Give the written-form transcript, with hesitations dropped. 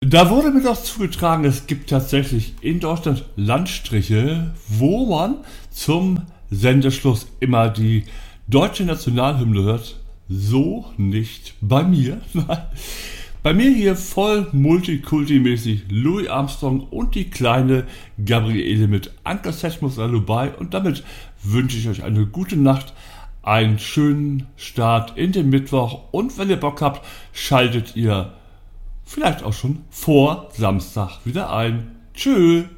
Da wurde mir doch zugetragen, es gibt tatsächlich in Deutschland Landstriche, wo man zum Sendeschluss immer die deutsche Nationalhymne hört. So nicht bei mir. Bei mir hier voll multikulti-mäßig Louis Armstrong und die kleine Gabriele mit Uncle Seshmos Lullaby. Und damit wünsche ich euch eine gute Nacht, einen schönen Start in den Mittwoch. Und wenn ihr Bock habt, schaltet ihr vielleicht auch schon vor Samstag wieder ein. Tschö.